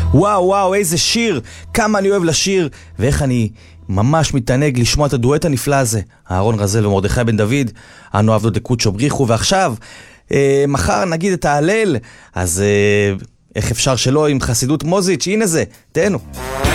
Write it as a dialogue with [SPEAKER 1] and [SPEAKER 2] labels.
[SPEAKER 1] וואו וואו, איזה שיר, כמה אני אוהב לשיר, ואיך אני ממש מתענג לשמוע את הדואט הנפלא הזה. אהרון רזל ומרדכי בן דוד, אנו עבדו דקוצ'ו בריחו, ועכשיו, מחר נגיד את ההלל, אז איך אפשר שלא עם חסידות מוזיץ', הנה זה, תהנו.